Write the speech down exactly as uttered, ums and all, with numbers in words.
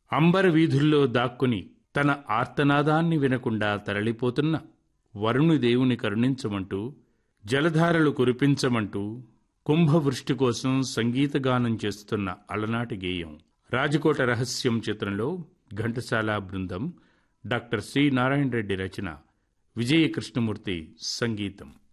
అంబర వీధుల్లో దాక్కుని తన ఆర్తనాదాన్ని వినకుండా తరలిపోతున్న వరుణుదేవుని కరుణించమంటూ, జలధారలు కురిపించమంటూ కుంభవృష్టి కోసం సంగీతగానం చేస్తున్న అలనాటి గేయం. రాజకోట రహస్యం చిత్రంలో ఘంటసాల బృందం, డాక్టర్ సి నారాయణ రెడ్డి రచన, విజయ కృష్ణమూర్తి సంగీతం.